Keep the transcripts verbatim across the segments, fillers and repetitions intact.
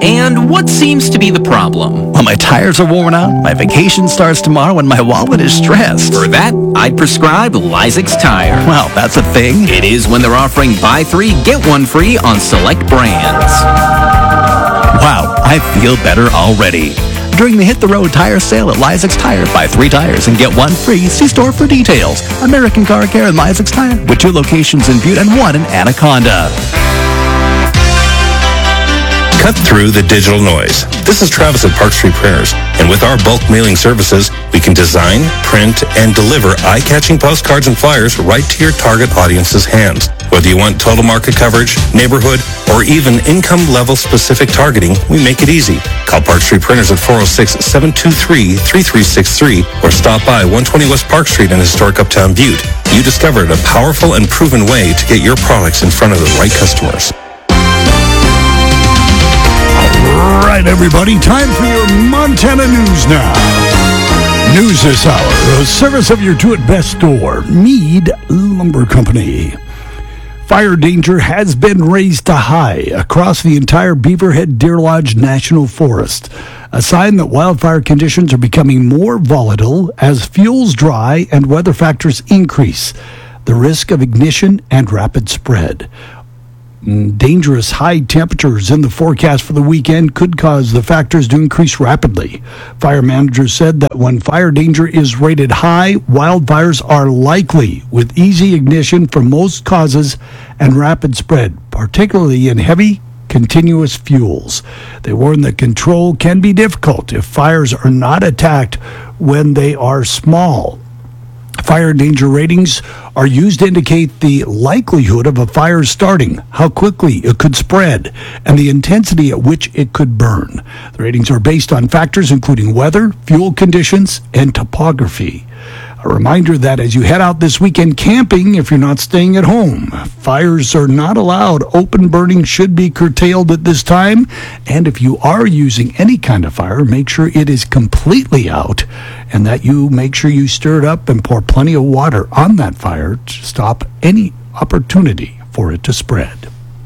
And what seems to be the problem? Well, my tires are worn out, my vacation starts tomorrow, and my wallet is stressed. For that, I'd prescribe Lysix Tire. Well, that's a thing. It is when they're offering buy three, get one free on select brands. Wow, I feel better already. During the Hit the Road tire sale at Lysix Tire, buy three tires and get one free. See store for details. American Car Care and Lysix Tire, with two locations in Butte and one in Anaconda. Cut through the digital noise. This is Travis at Park Street Printers, and with our bulk mailing services, we can design, print, and deliver eye-catching postcards and flyers right to your target audience's hands. Whether you want total market coverage, neighborhood, or even income-level specific targeting, we make it easy. Call Park Street Printers at four oh six, seven two three, three three six three or stop by one twenty West Park Street in historic Uptown Butte. You discovered a powerful and proven way to get your products in front of the right customers. All right, everybody, time for your Montana News now. News this hour, a service of your do-it-best store, Mead Lumber Company. Fire danger has been raised to high across the entire Beaverhead Deer Lodge National Forest, a sign that wildfire conditions are becoming more volatile as fuels dry and weather factors increase, the risk of ignition and rapid spread. Dangerous high temperatures in the forecast for the weekend could cause the factors to increase rapidly. Fire managers said that when fire danger is rated high, wildfires are likely, with easy ignition for most causes and rapid spread, particularly in heavy, continuous fuels. They warn that control can be difficult if fires are not attacked when they are small. Fire danger ratings are used to indicate the likelihood of a fire starting, how quickly it could spread, and the intensity at which it could burn. The ratings are based on factors including weather, fuel conditions, and topography. A reminder that as you head out this weekend camping, if you're not staying at home, fires are not allowed. Open burning should be curtailed at this time. And if you are using any kind of fire, make sure it is completely out and that you make sure you stir it up and pour plenty of water on that fire to stop any opportunity for it to spread.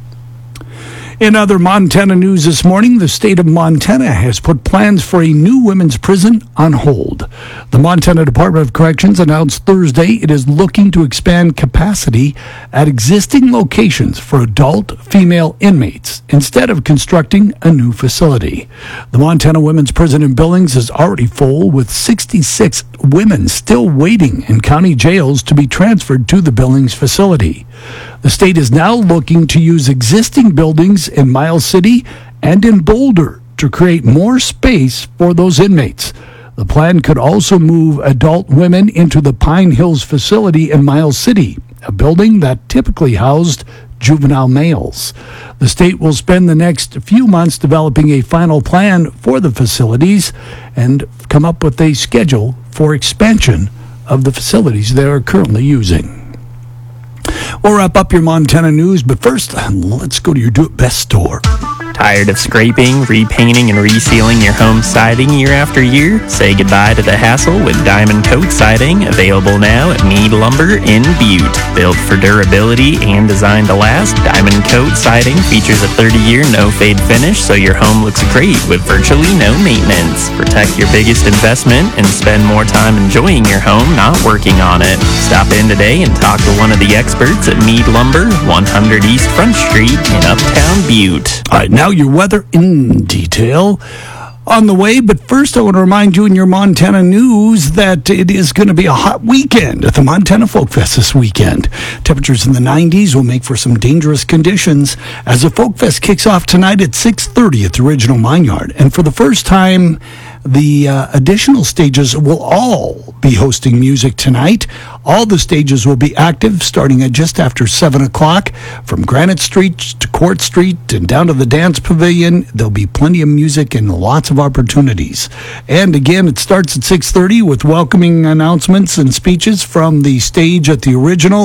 In other Montana news this morning, the state of Montana has put plans for a new women's prison on hold. The Montana Department of Corrections announced Thursday it is looking to expand capacity at existing locations for adult female inmates instead of constructing a new facility. The Montana Women's Prison in Billings is already full, with sixty-six women still waiting in county jails to be transferred to the Billings facility. The state is now looking to use existing buildings in Miles City and in Boulder to create more space for those inmates. The plan could also move adult women into the Pine Hills facility in Miles City, a building that typically housed juvenile males. The state will spend the next few months developing a final plan for the facilities and come up with a schedule for expansion of the facilities they are currently using. We'll wrap up your Montana news, but first, let's go to your do-it-best store. Tired of scraping, repainting, and resealing your home siding year after year? Say goodbye to the hassle with Diamond Coat Siding, available now at Mead Lumber in Butte. Built for durability and designed to last, Diamond Coat Siding features a thirty-year no-fade finish, so your home looks great with virtually no maintenance. Protect your biggest investment and spend more time enjoying your home, not working on it. Stop in today and talk to one of the experts at Mead Lumber, one hundred East Front Street in Uptown Butte. All right, now your weather in detail on the way, but first I want to remind you in your Montana news that it is going to be a hot weekend at the Montana Folk Fest this weekend. Temperatures in the nineties will make for some dangerous conditions as the Folk Fest kicks off tonight at six thirty at the original Mine Yard. And for the first time, the uh, additional stages will all be hosting music tonight. All the stages will be active starting at just after seven o'clock. From Granite Street to Court Street and down to the Dance Pavilion, there'll be plenty of music and lots of opportunities. And again, it starts at six thirty with welcoming announcements and speeches from the stage at the original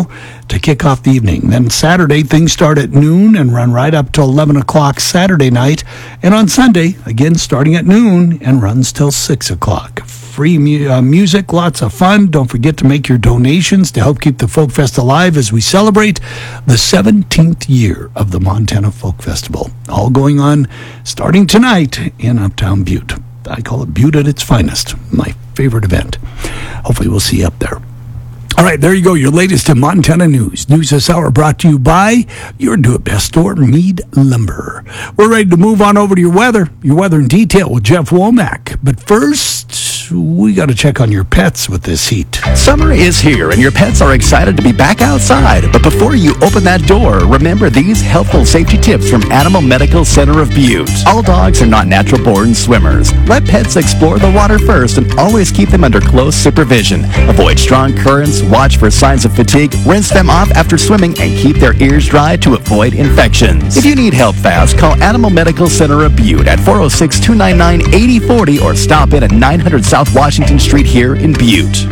to kick off the evening. Then Saturday, things start at noon and run right up till eleven o'clock Saturday night. And on Sunday, again, starting at noon and runs till six o'clock. Free mu- uh, music, lots of fun. Don't forget to make your donations to help keep the Folk Fest alive as we celebrate the seventeenth year of the Montana Folk Festival. All going on starting tonight in Uptown Butte. I call it Butte at its finest, my favorite event. Hopefully we'll see you up there. All right, there you go, your latest in Montana news. News this hour brought to you by your do-it-best store, Mead Lumber. We're ready to move on over to your weather, your weather in detail with Jeff Womack. But first, we got to check on your pets with this heat. Summer is here, and your pets are excited to be back outside. But before you open that door, remember these helpful safety tips from Animal Medical Center of Butte. All dogs are not natural-born swimmers. Let pets explore the water first and always keep them under close supervision. Avoid strong currents, watch for signs of fatigue, rinse them off after swimming, and keep their ears dry to avoid infections. If you need help fast, call Animal Medical Center of Butte at four oh six, two nine nine, eight oh four oh or stop in at nine hundred South Washington Street here in Butte.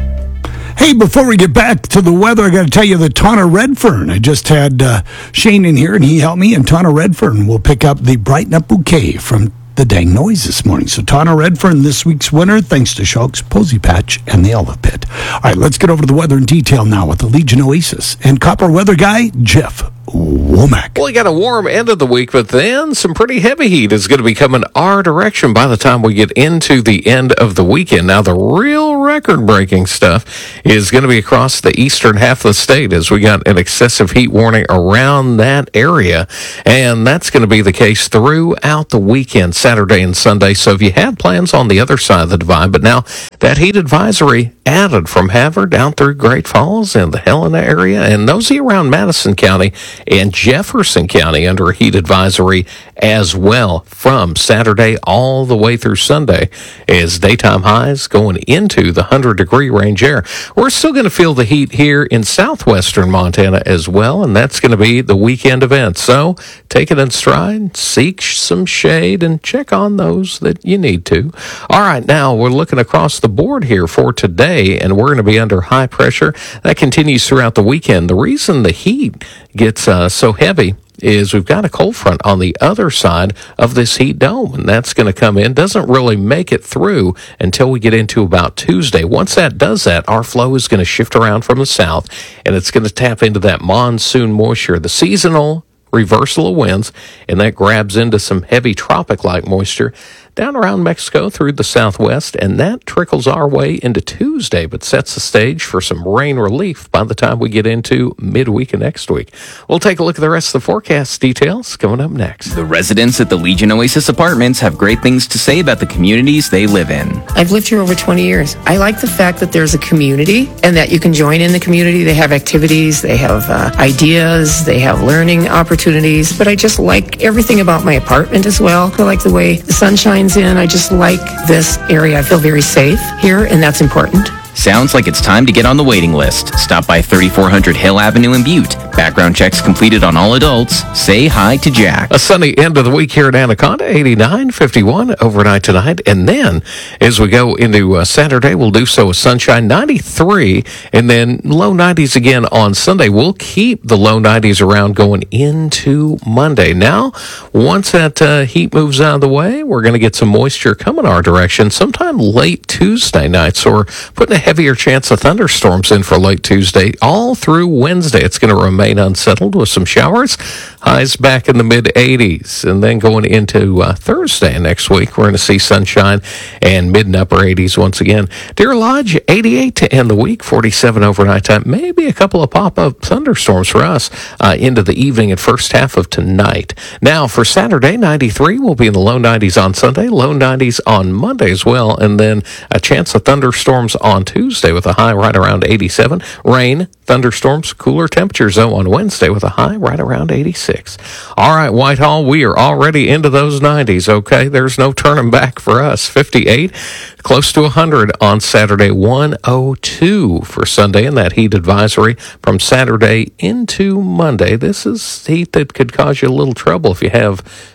Hey, before we get back to the weather, I got to tell you that Tana Redfern. I just had uh, Shane in here, and he helped me, and Tana Redfern will pick up the Brighten Up Bouquet from the Dang Noise this morning. So Tana Redfern, this week's winner, thanks to Shulk's, Posy Patch, and the Olive Pit. All right, let's get over to the weather in detail now with the Legion Oasis and Copper weather guy, Jeff Womack. Well, we got a warm end of the week, but then some pretty heavy heat is going to be coming our direction by the time we get into the end of the weekend. Now, the real record-breaking stuff is going to be across the eastern half of the state as we got an excessive heat warning around that area, and that's going to be the case throughout the weekend, Saturday and Sunday. So if you had plans on the other side of the divide, but now that heat advisory added from Havre down through Great Falls and the Helena area, and those are around Madison County and Jefferson County under a heat advisory as well from Saturday all the way through Sunday as daytime highs going into the one hundred degree range air. We're still going to feel the heat here in southwestern Montana as well, and that's going to be the weekend event. So take it in stride, seek some shade, and check on those that you need to. All right, now we're looking across the board here for today, and we're going to be under high pressure. That continues throughout the weekend. The reason the heat gets uh, so heavy is we've got a cold front on the other side of this heat dome, and that's going to come in. Doesn't really make it through until we get into about Tuesday. Once that does that, our flow is going to shift around from the south, and it's going to tap into that monsoon moisture, the seasonal reversal of winds, and that grabs into some heavy tropic-like moisture down around Mexico through the southwest, and that trickles our way into Tuesday, but sets the stage for some rain relief by the time we get into midweek and next week. We'll take a look at the rest of the forecast details coming up next. The residents at the Legion Oasis Apartments have great things to say about the communities they live in. I've lived here over twenty years. I like the fact that there's a community and that you can join in the community. They have activities, they have uh, ideas, they have learning opportunities, but I just like everything about my apartment as well. I like the way the sun shines in. I just like this area. I feel very safe here, and that's important. Sounds like it's time to get on the waiting list. Stop by thirty-four hundred Hill Avenue in Butte. Background checks completed on all adults. Say hi to Jack. A sunny end of the week here at Anaconda, eighty-nine, fifty-one overnight tonight. And then as we go into uh, Saturday, we'll do so with sunshine, ninety-three, and then low nineties again on Sunday. We'll keep the low nineties around going into Monday. Now, once that uh, heat moves out of the way, we're going to get some moisture coming our direction sometime late Tuesday night. So we're putting a heavier chance of thunderstorms in for late Tuesday. All through Wednesday, it's going to remain unsettled with some showers. Highs back in the mid eighties. And then going into uh, Thursday next week, we're going to see sunshine and mid and upper eighties once again. Deer Lodge, eighty-eight to end the week, forty-seven overnight time. Maybe a couple of pop-up thunderstorms for us uh, into the evening and first half of tonight. Now, for Saturday, ninety-three, we'll be in the low nineties on Sunday, low nineties on Monday as well, and then a chance of thunderstorms on Tuesday with a high right around eighty-seven. Rain, thunderstorms, cooler temperatures though on Wednesday with a high right around eighty-six. All right, Whitehall, we are already into those nineties, okay? There's no turning back for us. fifty-eight, close to one hundred on Saturday, one oh two for Sunday, and that heat advisory from Saturday into Monday. This is heat that could cause you a little trouble if you have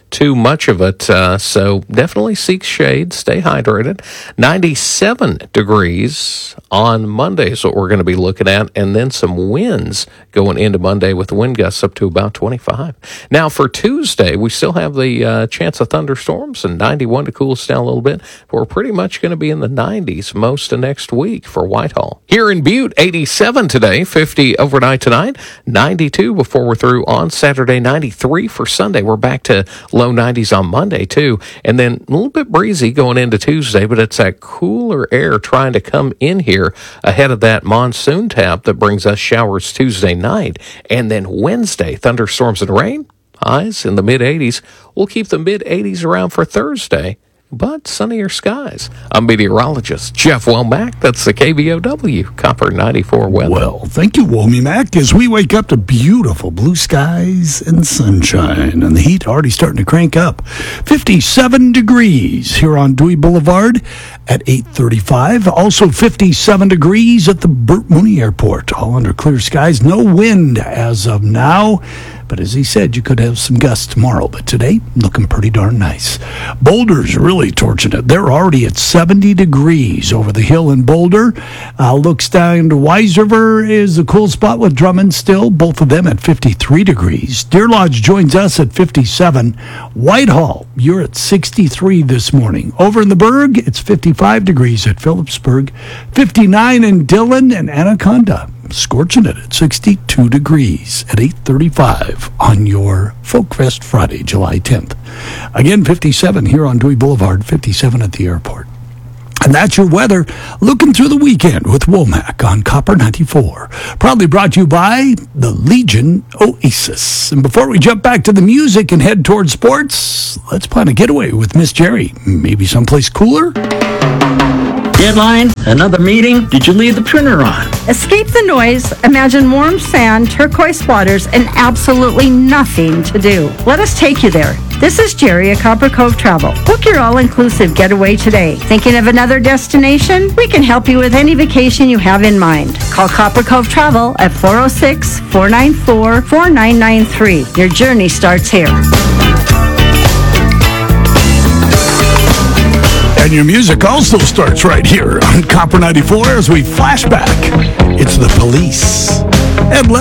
too much of it. Uh, so definitely seek shade, stay hydrated. ninety-seven degrees on Monday is what we're going to be looking at, and then some winds going into Monday with the wind gusts up to about twenty-five. Now for Tuesday, we still have the uh, chance of thunderstorms and ninety-one to cool us down a little bit. We're pretty much going to be in the nineties most of next week for Whitehall. Here in Butte, eighty-seven today, fifty overnight tonight, ninety-two before we're through on Saturday, ninety-three for Sunday. We're back to low nineties on Monday too, and then a little bit breezy going into Tuesday, but it's that cooler air trying to come in here ahead of that monsoon tap that brings us showers Tuesday night, and then Wednesday, thunderstorms and rain, highs in the mid-eighties. We'll keep the mid-eighties around for Thursday, but sunnier skies. I'm meteorologist Jeff Womack. That's the K B O W Copper ninety-four weather. Well, thank you, Womack, as we wake up to beautiful blue skies and sunshine, and the heat already starting to crank up. fifty-seven degrees here on Dewey Boulevard at eight thirty-five. Also fifty-seven degrees at the Burt Mooney Airport, all under clear skies. No wind as of now. But as he said, you could have some gusts tomorrow. But today, looking pretty darn nice. Boulder's really torching it. They're already at seventy degrees over the hill in Boulder. Uh, looks down to Wise River is a cool spot with Drummond still. Both of them at fifty-three degrees. Deer Lodge joins us at fifty-seven. Whitehall, you're at sixty-three this morning. Over in the Berg, it's fifty-five degrees at Phillipsburg. fifty-nine in Dillon and Anaconda. Scorching it at sixty-two degrees at eight thirty-five on your Folk Fest Friday, July tenth. Again, fifty-seven here on Dewey Boulevard, fifty-seven at the airport. And that's your weather looking through the weekend with Womack on Copper ninety-four. Proudly brought to you by the Legion Oasis. And before we jump back to the music and head towards sports, let's plan a getaway with Miss Jerry. Maybe someplace cooler? Deadline? Another meeting? Did you leave the printer on? Escape the noise, imagine warm sand, turquoise waters, and absolutely nothing to do. Let us take you there. This is Jerry at Copper Cove Travel. Book your all-inclusive getaway today. Thinking of another destination? We can help you with any vacation you have in mind. Call Copper Cove Travel at four oh six, four nine four, four nine nine three. Your journey starts here. And your music also starts right here on Copper ninety-four as we flash back. It's the Police. And